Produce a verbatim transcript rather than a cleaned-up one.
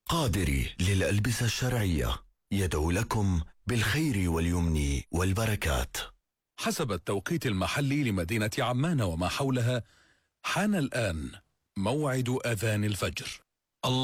قادري للألبسة الشرعية يدعو لكم بالخير واليمن والبركات. حسب التوقيت المحلي لمدينة عمان وما حولها، حان الآن موعد أذان الفجر.